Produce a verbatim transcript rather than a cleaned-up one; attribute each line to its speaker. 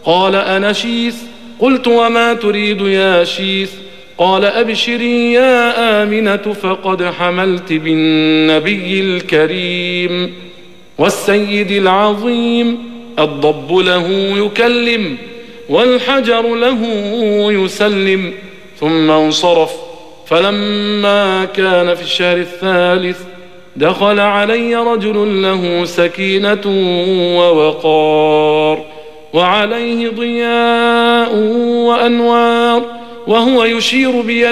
Speaker 1: قال أنا شيث. قلت وما تريد يا شيث؟ قال أبشري يا آمنة فقد حملت بالنبي الكريم والسيد العظيم. الضب له يكلم والحجر له يسلم. ثم انصرف. فلما كان في الشهر الثالث دخل علي رجل له سكينة ووقار وعليه ضياء وأنوار وهو يشير بيده